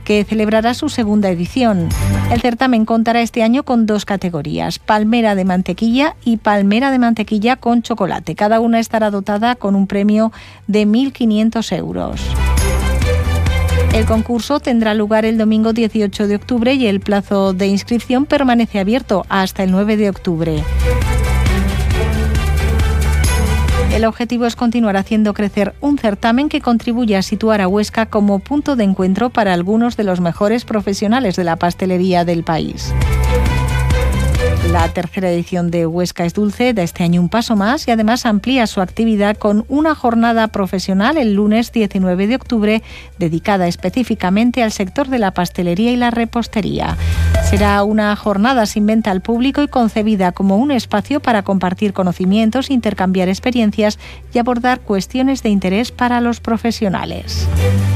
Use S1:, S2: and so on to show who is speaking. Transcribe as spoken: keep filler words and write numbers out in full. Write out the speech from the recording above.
S1: que celebrará su segunda edición. El certamen contará este año con dos categorías, palmera de mantequilla y palmera de mantequilla con chocolate. Cada una estará dotada con un premio de mil quinientos euros. El concurso tendrá lugar el domingo dieciocho de octubre y el plazo de inscripción permanece abierto hasta el nueve de octubre. El objetivo es continuar haciendo crecer un certamen que contribuye a situar a Huesca como punto de encuentro para algunos de los mejores profesionales de la pastelería del país. La tercera edición de Huesca es Dulce da este año un paso más y además amplía su actividad con una jornada profesional el lunes diecinueve de octubre dedicada específicamente al sector de la pastelería y la repostería. Será una jornada sin venta al público y concebida como un espacio para compartir conocimientos, intercambiar experiencias y abordar cuestiones de interés para los profesionales.